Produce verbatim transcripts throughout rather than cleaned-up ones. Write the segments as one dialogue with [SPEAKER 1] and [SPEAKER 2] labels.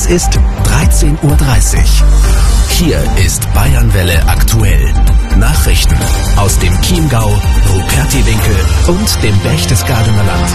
[SPEAKER 1] Es ist dreizehn Uhr dreißig. Hier ist Bayernwelle aktuell. Nachrichten aus dem Chiemgau, Rupertiwinkel und dem Berchtesgadener Land.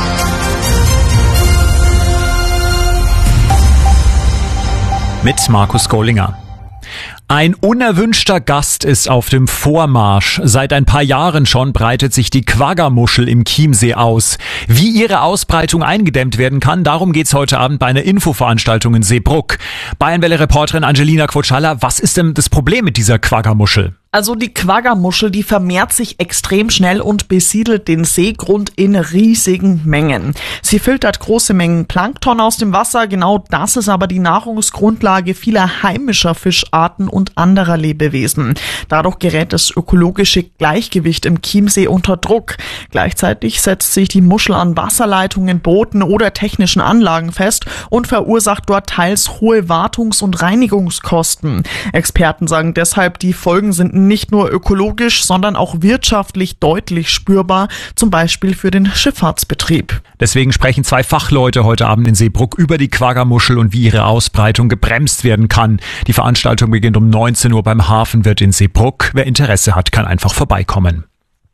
[SPEAKER 2] Mit Markus Gollinger. Ein unerwünschter Gast ist auf dem Vormarsch. Seit ein paar Jahren schon breitet sich die Quagga-Muschel im Chiemsee aus. Wie ihre Ausbreitung eingedämmt werden kann, darum geht's heute Abend bei einer Infoveranstaltung in Seebrugg. Bayernwelle-Reporterin Angelina Quotschalla, was ist denn das Problem mit dieser Quagga-Muschel?
[SPEAKER 3] Also die Quagga-Muschel, die vermehrt sich extrem schnell und besiedelt den Seegrund in riesigen Mengen. Sie filtert große Mengen Plankton aus dem Wasser. Genau das ist aber die Nahrungsgrundlage vieler heimischer Fischarten und anderer Lebewesen. Dadurch gerät das ökologische Gleichgewicht im Chiemsee unter Druck. Gleichzeitig setzt sich die Muschel an Wasserleitungen, Booten oder technischen Anlagen fest und verursacht dort teils hohe Wartungs- und Reinigungskosten. Experten sagen deshalb, die Folgen sind nicht nur ökologisch, sondern auch wirtschaftlich deutlich spürbar, zum Beispiel für den Schifffahrtsbetrieb.
[SPEAKER 2] Deswegen sprechen zwei Fachleute heute Abend in Seebrugg über die Quagga-Muschel und wie ihre Ausbreitung gebremst werden kann. Die Veranstaltung beginnt um neunzehn Uhr beim Hafenwirt in Seebrugg. Wer Interesse hat, kann einfach vorbeikommen.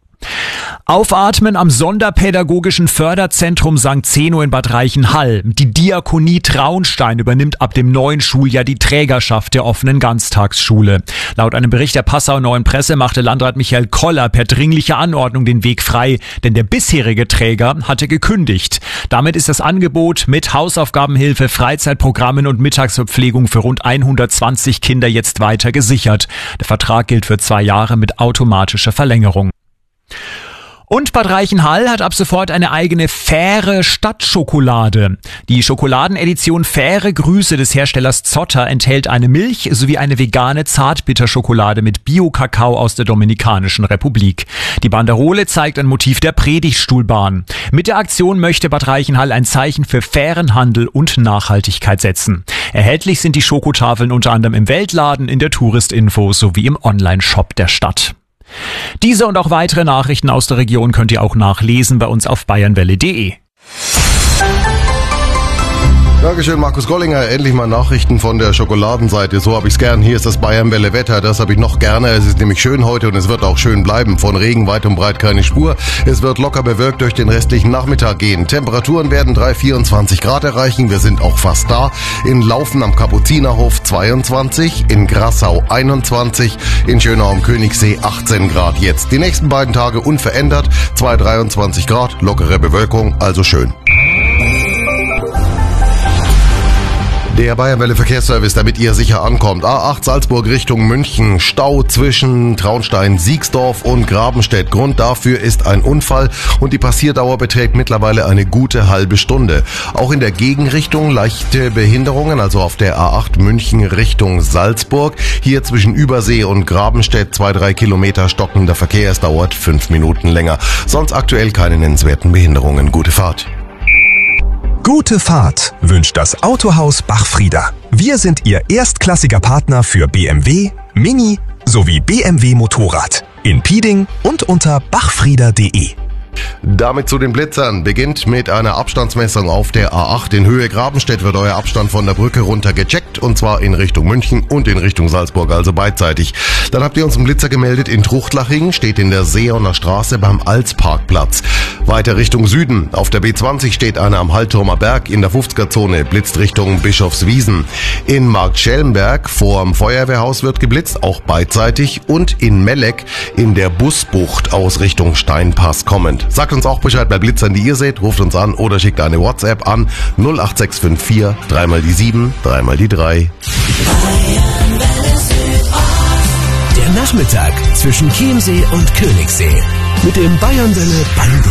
[SPEAKER 2] Aufatmen am Sonderpädagogischen Förderzentrum Sankt Zeno in Bad Reichenhall. Die Diakonie Traunstein übernimmt ab dem neuen Schuljahr die Trägerschaft der offenen Ganztagsschule. Laut einem Bericht der Passauer Neuen Presse machte Landrat Michael Koller per dringlicher Anordnung den Weg frei, denn der bisherige Träger hatte gekündigt. Damit ist das Angebot mit Hausaufgabenhilfe, Freizeitprogrammen und Mittagsverpflegung für rund hundertzwanzig Kinder jetzt weiter gesichert. Der Vertrag gilt für zwei Jahre mit automatischer Verlängerung. Und Bad Reichenhall hat ab sofort eine eigene Fähre Stadtschokolade. Die Schokoladenedition Fähre Grüße des Herstellers Zotter enthält eine Milch sowie eine vegane Zartbitterschokolade mit Bio-Kakao aus der Dominikanischen Republik. Die Banderole zeigt ein Motiv der Predigtstuhlbahn. Mit der Aktion möchte Bad Reichenhall ein Zeichen für fairen Handel und Nachhaltigkeit setzen. Erhältlich sind die Schokotafeln unter anderem im Weltladen, in der Touristinfo sowie im Online-Shop der Stadt. Diese und auch weitere Nachrichten aus der Region könnt ihr auch nachlesen bei uns auf bayernwelle punkt de.
[SPEAKER 4] Dankeschön, Markus Gollinger. Endlich mal Nachrichten von der Schokoladenseite. So habe ich's gern. Hier ist das Bayernwelle Wetter. Das habe ich noch gerne. Es ist nämlich schön heute und es wird auch schön bleiben. Von Regen weit und breit keine Spur. Es wird locker bewölkt durch den restlichen Nachmittag gehen. Temperaturen werden drei, vierundzwanzig Grad erreichen. Wir sind auch fast da. In Laufen am Kapuzinerhof zweiundzwanzig, in Grassau einundzwanzig, in Schönau am Königssee achtzehn Grad jetzt. Die nächsten beiden Tage unverändert. zwei, dreiundzwanzig Grad, lockere Bewölkung, also schön. Der Bayernwelle Verkehrsservice, damit ihr sicher ankommt. A acht Salzburg Richtung München. Stau zwischen Traunstein, Siegsdorf und Grabenstedt. Grund dafür ist ein Unfall und die Passierdauer beträgt mittlerweile eine gute halbe Stunde. Auch in der Gegenrichtung leichte Behinderungen, also auf der A acht München Richtung Salzburg. Hier zwischen Übersee und Grabenstedt zwei, drei Kilometer stockender Verkehr. Es dauert fünf Minuten länger. Sonst aktuell keine nennenswerten Behinderungen. Gute Fahrt.
[SPEAKER 5] Gute Fahrt wünscht das Autohaus Bachfrieder. Wir sind Ihr erstklassiger Partner für B M W, Mini sowie B M W Motorrad. In Pieding und unter bachfrieder punkt de.
[SPEAKER 4] Damit zu den Blitzern. Beginnt mit einer Abstandsmessung auf der A acht. In Höhe Grabenstedt wird euer Abstand von der Brücke runter gecheckt und zwar in Richtung München und in Richtung Salzburg, also beidseitig. Dann habt ihr uns einen Blitzer gemeldet in Truchtlaching, steht in der Seeoner Straße beim Alsparkplatz. Weiter Richtung Süden. Auf der B zwanzig steht einer am Hallturmer Berg in der fünfziger-Zone, blitzt Richtung Bischofswiesen. In Marktschellenberg vorm Feuerwehrhaus wird geblitzt, auch beidseitig. Und in Melleck in der Busbucht aus Richtung Steinpass kommend. Sagt uns auch Bescheid bei Blitzern, die ihr seht, ruft uns an oder schickt eine WhatsApp an null acht sechs fünf vier, drei mal die sieben, drei mal die drei.
[SPEAKER 1] Der Nachmittag zwischen Chiemsee und Königssee mit dem Bayernwelle Bayern